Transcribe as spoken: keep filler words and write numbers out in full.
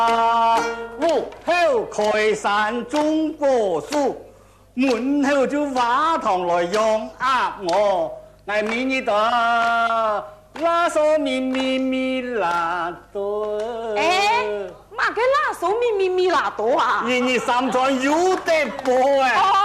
屋后开山种果树，门后就挖塘来养鸭我，爱咪你的拉手咪咪咪拉多。 哎，嘛个拉手咪咪咪拉多啊？ 你你三川有得播哎。